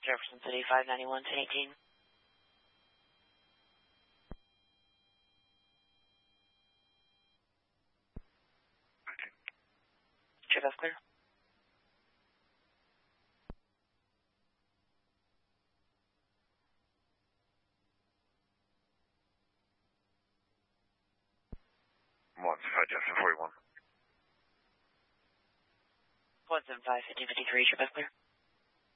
Jefferson City, 591 1018. Check that's clear. Jefferson 41. 175 1553, check that's clear.